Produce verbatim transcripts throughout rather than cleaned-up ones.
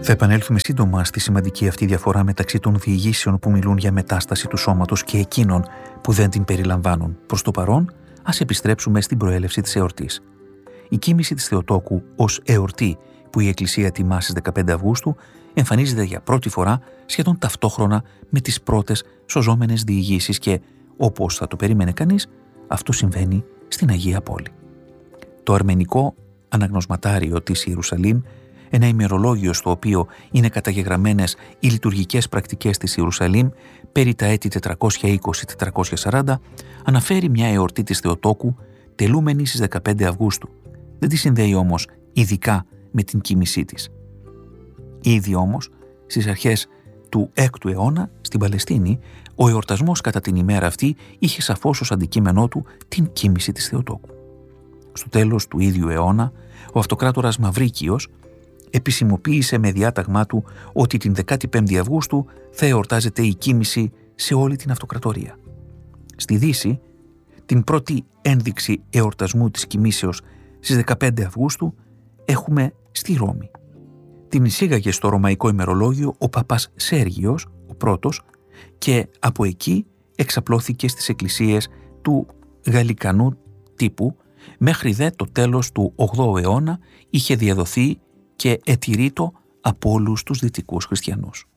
Θα επανέλθουμε σύντομα στη σημαντική αυτή διαφορά μεταξύ των διηγήσεων που μιλούν για μετάσταση του σώματος και εκείνων που δεν την περιλαμβάνουν. Προς το παρόν, ας επιστρέψουμε στην προέλευση της εορτής. Η κοίμηση της Θεοτόκου ως εορτή που η Εκκλησία τιμά στις δεκαπέντε Αυγούστου εμφανίζεται για πρώτη φορά σχεδόν ταυτόχρονα με τις πρώτες σωζόμενες διηγήσεις και, όπως θα το περίμενε κανείς, αυτό συμβαίνει στην Αγία Πόλη. Το αρμενικό αναγνωσματάριο της Ιερουσαλήμ, ένα ημερολόγιο στο οποίο είναι καταγεγραμμένες οι λειτουργικές πρακτικές της Ιερουσαλήμ περί τα έτη τετρακόσια είκοσι με τετρακόσια σαράντα, αναφέρει μια εορτή της Θεοτόκου τελούμενη στις δεκαπέντε Αυγούστου. Δεν τη συνδέει όμως ειδικά με την κοίμησή της. Ήδη όμως, στις αρχές του έκτου αιώνα, στην Παλαιστίνη, ο εορτασμός κατά την ημέρα αυτή είχε σαφώς ως αντικείμενό του την κοίμηση της Θεοτόκου. Στο τέλος του ίδιου αιώνα, ο αυτοκράτορας Μαυρίκιος επισημοποίησε με διάταγμά του ότι την δεκαπέντε Αυγούστου θα εορτάζεται η κοίμηση σε όλη την αυτοκρατορία. Στη Δύση, την πρώτη ένδειξη εορτασμού της κοιμήσεως στις δεκαπέντε Αυγούστου έχουμε στη Ρώμη. Την εισήγαγε στο ρωμαϊκό ημερολόγιο ο παπάς Σέργιος, ο πρώτος, και από εκεί εξαπλώθηκε στις εκκλησίες του γαλλικανού τύπου, μέχρι δε το τέλος του ογδόου αιώνα είχε διαδοθεί και ετηρείτο από όλους τους δυτικούς χριστιανούς.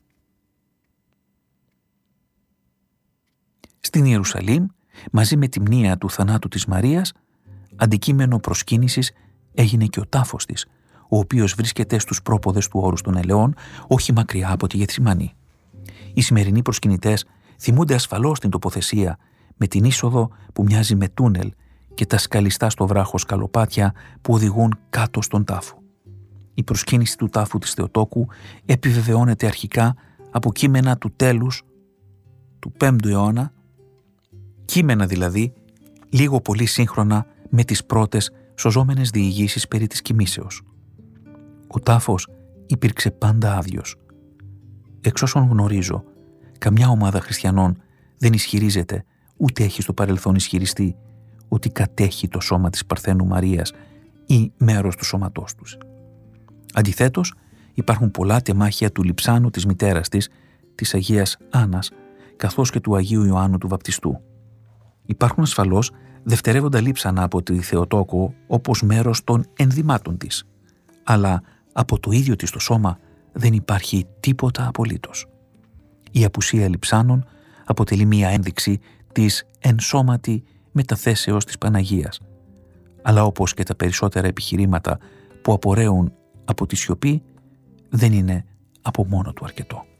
Στην Ιερουσαλήμ, μαζί με τη μνήα του θανάτου της Μαρίας, αντικείμενο προσκύνησης έγινε και ο τάφος της, ο οποίος βρίσκεται στους πρόποδες του Όρους των Ελαιών, όχι μακριά από τη Γεθσιμανή. Οι σημερινοί προσκυνητές θυμούνται ασφαλώς την τοποθεσία με την είσοδο που μοιάζει με τούνελ και τα σκαλιστά στο βράχο σκαλοπάτια που οδηγούν κάτω στον τάφο. Η προσκύνηση του τάφου της Θεοτόκου επιβεβαιώνεται αρχικά από κείμενα του τέλους του πέμπτου αιώνα, κείμενα δηλαδή λίγο πολύ σύγχρονα με τις πρώτες σωζόμενες διηγήσεις περί της κοιμήσεως. Ο τάφος υπήρξε πάντα άδειος. Εξ όσων γνωρίζω, καμιά ομάδα χριστιανών δεν ισχυρίζεται, ούτε έχει στο παρελθόν ισχυριστεί, ότι κατέχει το σώμα της Παρθένου Μαρίας ή μέρος του σώματός τους. Αντιθέτως, υπάρχουν πολλά τεμάχια του λειψάνου της μητέρας της, της Αγίας Άννας, καθώς και του Αγίου Ιωάννου του Βαπτιστού. Υπάρχουν ασφαλώς δευτερεύοντα λείψανα από τη Θεοτόκο όπως μέρος των ενδυμάτων της, αλλά από το ίδιο της το σώμα δεν υπάρχει τίποτα απολύτως. Η απουσία λειψάνων αποτελεί μία ένδειξη της ενσώματη μεταθέσεως της Παναγίας, αλλά όπως και τα περισσότερα επιχειρήματα που απορρέουν από τη σιωπή, δεν είναι από μόνο του αρκετό.